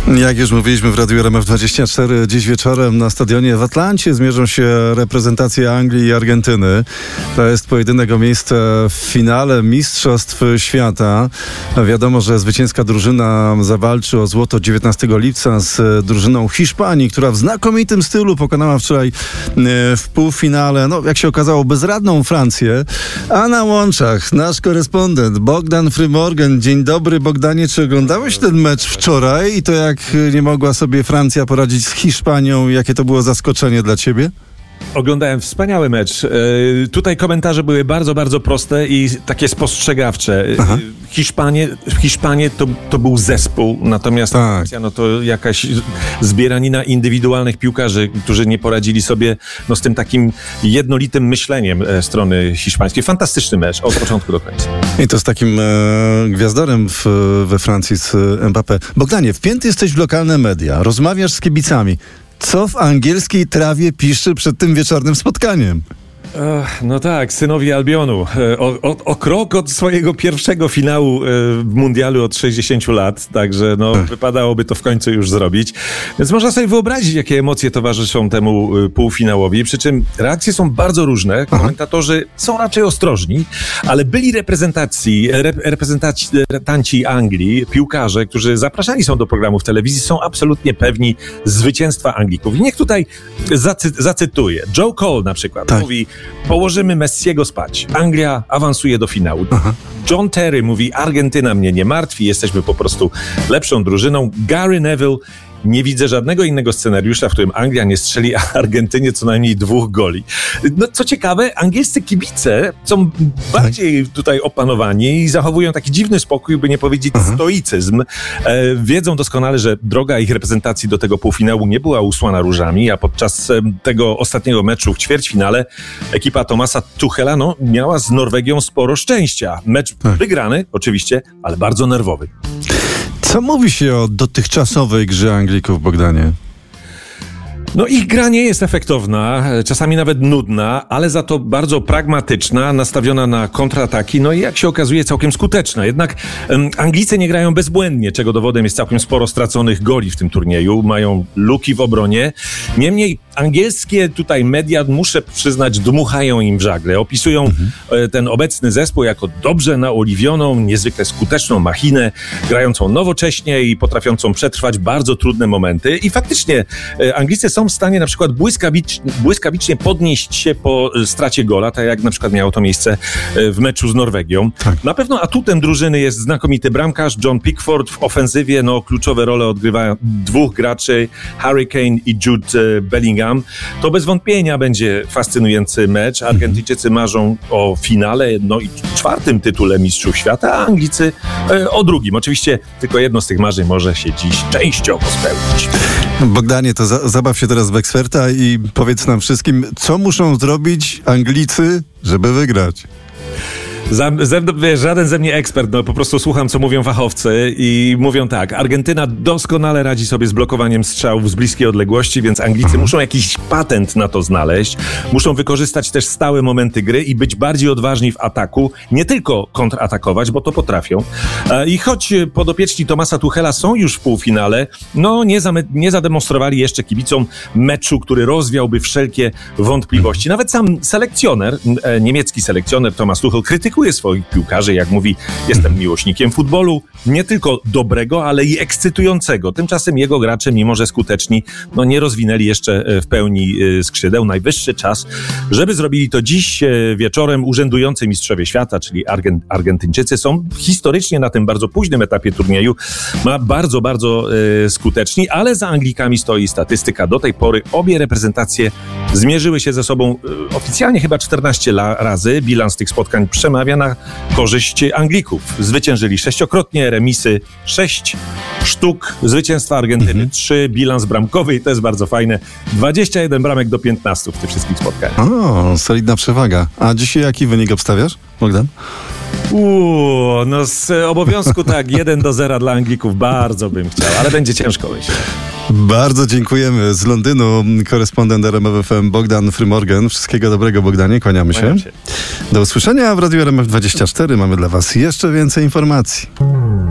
Jak już mówiliśmy w Radiu RMF24, dziś wieczorem na stadionie w Atlancie zmierzą się reprezentacje Anglii i Argentyny. To jest pojedynek o miejsce w finale Mistrzostw Świata. Wiadomo, że zwycięska drużyna zawalczy o złoto 19 lipca z drużyną Hiszpanii, która w znakomitym stylu pokonała wczoraj w półfinale, jak się okazało, bezradną Francję. A na łączach nasz korespondent Bogdan Frymorgan. Dzień dobry, Bogdanie. Czy oglądałeś ten mecz wczoraj i to jak nie mogła sobie Francja poradzić z Hiszpanią? Jakie to było zaskoczenie dla ciebie? Oglądałem wspaniały mecz. Tutaj komentarze były bardzo, bardzo proste i takie spostrzegawcze. Hiszpanie to był zespół, natomiast Francja to jakaś zbieranina indywidualnych piłkarzy, którzy nie poradzili sobie z tym takim jednolitym myśleniem strony hiszpańskiej. Fantastyczny mecz od początku do końca. I to z takim gwiazdorem we Francji, z Mbappé. Bogdanie, wpięty jesteś w lokalne media, rozmawiasz z kibicami. Co w angielskiej trawie piszczy przed tym wieczornym spotkaniem? No tak, synowie Albionu. O krok od swojego pierwszego finału w mundialu od 60 lat, także wypadałoby to w końcu już zrobić. Więc można sobie wyobrazić, jakie emocje towarzyszą temu półfinałowi, przy czym reakcje są bardzo różne. Komentatorzy są raczej ostrożni, ale byli reprezentanci Anglii, piłkarze, którzy zapraszani są do programów telewizji, są absolutnie pewni zwycięstwa Anglików. I niech tutaj zacytuję. Joe Cole na przykład mówi: położymy Messiego spać. Anglia awansuje do finału. John Terry mówi: Argentyna mnie nie martwi, jesteśmy po prostu lepszą drużyną. Gary Neville: nie widzę żadnego innego scenariusza, w którym Anglia nie strzeli Argentynie co najmniej 2 goli. Co ciekawe, angielscy kibice są bardziej tutaj opanowani i zachowują taki dziwny spokój, by nie powiedzieć stoicyzm. Wiedzą doskonale, że droga ich reprezentacji do tego półfinału nie była usłana różami, a podczas tego ostatniego meczu w ćwierćfinale ekipa Thomasa Tuchela miała z Norwegią sporo szczęścia. Mecz wygrany oczywiście, ale bardzo nerwowy. Co mówi się o dotychczasowej grze Anglików, Bogdanie? Ich gra nie jest efektowna, czasami nawet nudna, ale za to bardzo pragmatyczna, nastawiona na kontrataki, i jak się okazuje całkiem skuteczna. Jednak Anglicy nie grają bezbłędnie, czego dowodem jest całkiem sporo straconych goli w tym turnieju. Mają luki w obronie. Niemniej angielskie tutaj media, muszę przyznać, dmuchają im w żagle. Opisują ten obecny zespół jako dobrze naoliwioną, niezwykle skuteczną machinę, grającą nowocześnie i potrafiącą przetrwać bardzo trudne momenty. I faktycznie Anglicy są w stanie na przykład błyskawicznie podnieść się po stracie gola, tak jak na przykład miało to miejsce w meczu z Norwegią. Na pewno atutem drużyny jest znakomity bramkarz John Pickford. W ofensywie kluczowe role odgrywa 2 graczy, Harry Kane i Jude Bellingham. To bez wątpienia będzie fascynujący mecz. Argentyńczycy marzą o finale, i 4. tytule Mistrzów Świata, a Anglicy o 2. Oczywiście tylko jedno z tych marzeń może się dziś częściowo spełnić. Bogdanie, to zabaw się teraz w eksperta i powiedz nam wszystkim, co muszą zrobić Anglicy, żeby wygrać? Żaden ze mnie ekspert, po prostu słucham, co mówią fachowcy i mówią tak: Argentyna doskonale radzi sobie z blokowaniem strzałów z bliskiej odległości, więc Anglicy muszą jakiś patent na to znaleźć, muszą wykorzystać też stałe momenty gry i być bardziej odważni w ataku, nie tylko kontratakować, bo to potrafią. I choć podopieczni Thomasa Tuchela są już w półfinale, nie zademonstrowali jeszcze kibicom meczu, który rozwiałby wszelkie wątpliwości. Nawet sam selekcjoner, niemiecki selekcjoner Thomas Tuchel krytykuje swoich piłkarzy, jak mówi: jestem miłośnikiem futbolu, nie tylko dobrego, ale i ekscytującego. Tymczasem jego gracze, mimo że skuteczni, nie rozwinęli jeszcze w pełni skrzydeł. Najwyższy czas, żeby zrobili to dziś wieczorem. Urzędujący mistrzowie świata, czyli Argentyńczycy, są historycznie na tym bardzo późnym etapie turnieju bardzo, bardzo skuteczni, ale za Anglikami stoi statystyka. Do tej pory obie reprezentacje zmierzyły się ze sobą oficjalnie chyba 14 razy. Bilans tych spotkań przemawia na korzyść Anglików. Zwyciężyli 6-krotnie, remisy 6 sztuk, zwycięstwa Argentyny 3, bilans bramkowy i to jest bardzo fajne. 21 bramek do 15 w tych wszystkich spotkaniach. Solidna przewaga. A dzisiaj jaki wynik obstawiasz, Bogdan? Z obowiązku 1-0 dla Anglików. Bardzo bym chciał, ale będzie ciężko, myślę. Bardzo dziękujemy. Z Londynu korespondent RMF FM Bogdan Frymorgan. Wszystkiego dobrego, Bogdanie. Kłaniamy się. Do usłyszenia w Radiu RMF24. Mamy dla Was jeszcze więcej informacji.